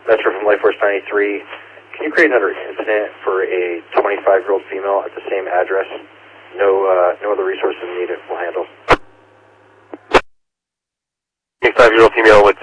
Metro from Life Force 93. Can you create another incident for a 25-year-old female at the same address? No other resources needed. We'll handle. 25-year-old female with